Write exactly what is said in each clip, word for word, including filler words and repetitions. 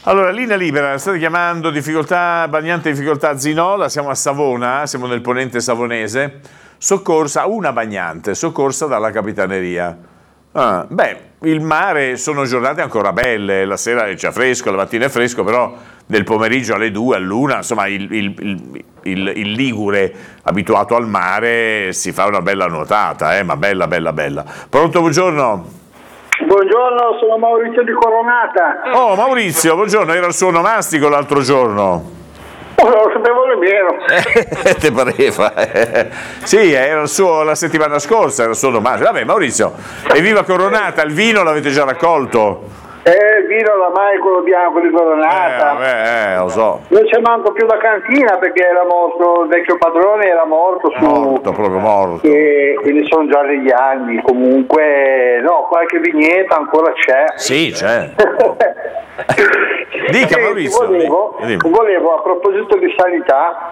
Allora, linea libera, state chiamando difficoltà, bagnante difficoltà Zinola, siamo a Savona, siamo nel ponente savonese, soccorsa, una bagnante, soccorsa dalla capitaneria. Ah, beh, il mare sono giornate ancora belle, la sera è già fresco, la mattina è fresco, però nel pomeriggio alle due, all'una, insomma il, il, il, il, il ligure abituato al mare si fa una bella nuotata, eh, ma bella, bella, bella. Pronto, buongiorno? Buongiorno, sono Maurizio di Coronata. Oh, Maurizio, buongiorno, era il suo onomastico l'altro giorno. Oh, lo sapevo nemmeno. Eh, te pareva? Eh. Sì, era il suo, la settimana scorsa, era il suo onomastico. Vabbè, Maurizio, evviva Coronata, il vino l'avete già raccolto? Eh, il vino oramai quello bianco di Coronata. Eh, vabbè, eh, lo so. Non c'è manco più la cantina perché era morto, il vecchio padrone era morto. Su, morto, proprio morto. E quindi sono già degli anni. Comunque, no, qualche vignetta ancora c'è. Sì, c'è. Dica, Senti, Maurizio. Volevo, di, volevo, a proposito di sanità,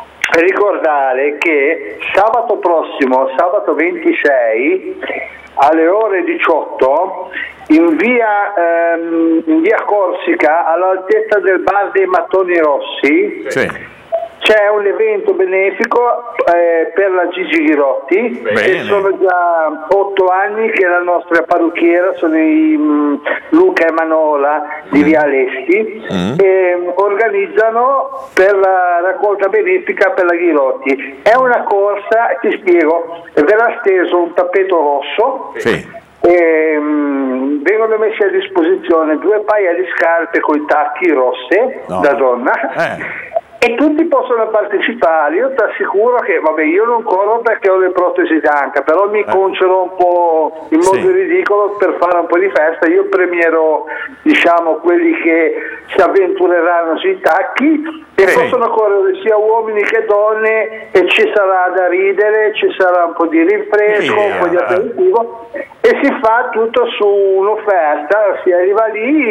ricordare che sabato prossimo, sabato ventisei, alle ore diciotto, in via, ehm, in via Corsica, all'altezza del bar dei Mattoni Rossi, sì. C'è un evento benefico eh, per la Gigi Ghirotti. Bene. E sono già otto anni che la nostra parrucchiera sono i um, Luca e Manola di Via Alessi mm. e um, organizzano per la raccolta benefica per la Ghirotti. È una corsa, ti spiego, verrà steso un tappeto rosso. Sì. E, um, vengono messi a disposizione due paia di scarpe con i tacchi rosse no. da donna. Eh. E tutti possono partecipare. Io ti assicuro che, vabbè, io non corro perché ho le protesi d'anca, però mi eh. concero un po' in modo sì. ridicolo per fare un po' di festa. Io premierò, diciamo, quelli che si avventureranno sui tacchi e sì. possono correre sia uomini che donne e ci sarà da ridere, ci sarà un po' di rinfresco, sì. un po' di aperitivo e si fa tutto su un'offerta, si arriva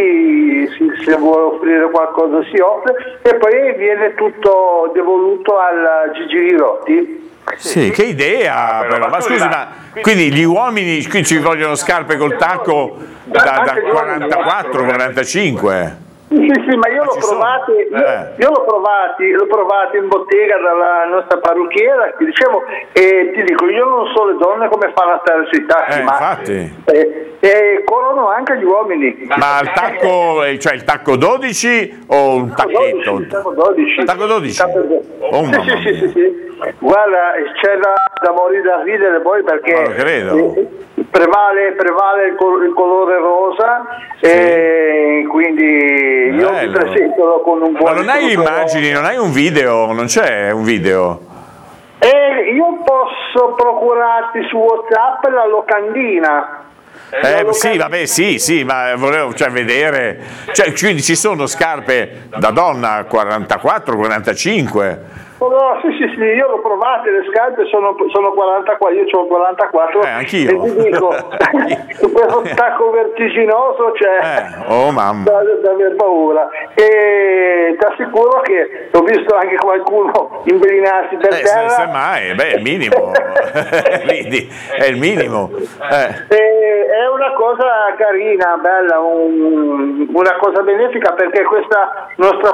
lì, si, se vuole offrire qualcosa si offre e poi viene tutto devoluto al Gigi Ghirotti. Sì, che idea, ah, però. Ma scusi, ma quindi gli uomini qui ci vogliono scarpe col tacco da, da quarantaquattro quarantacinque? Sì, sì, ma io l'ho provati, io, eh. io l'ho provati, l'ho provati in bottega dalla nostra parrucchiera, ti dicevo, e ti dico, io non so le donne come fanno a stare sui tacchi, eh, ma infatti. Eh, eh, corrono anche gli uomini. Ma il tacco, cioè il tacco dodici o un tacchetto? Il tacco dodici. Il tacco dodici? Oh, sì, sì, sì, sì, sì. Guarda, c'è da, da morire da ridere poi perché ma lo credo. Eh, prevale, prevale il, col- il colore rosa sì. e quindi bello. Io mi presento con un buon... Ma non hai immagini, non hai un video, non c'è un video? Eh, io posso procurarti su WhatsApp la locandina. Eh, sì, vabbè, sì, sì, ma volevo cioè, vedere, cioè, quindi ci sono scarpe da donna quarantaquattro quarantacinque? No, sì, sì, sì, io l'ho provate, le scarpe sono, sono quarantaquattro, io ho quarantaquattro eh, anch'io. E ti dico, su questo tacco vertiginoso c'è eh, oh, mamma. Da, da aver paura e ti assicuro che ho visto anche qualcuno invelinarsi per eh, terra. Se, se mai, beh, è il minimo, quindi è il minimo. Eh. E, è una cosa carina, bella, un, una cosa benefica perché questa nostra